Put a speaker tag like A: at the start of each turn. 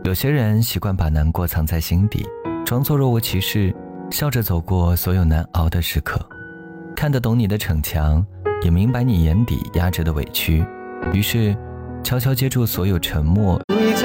A: 有些人习惯把难过藏在心底，装作若无其事，笑着走过所有难熬的时刻。看得懂你的逞强，也明白你眼底压着的委屈，于是悄悄接住所有沉默。
B: 你在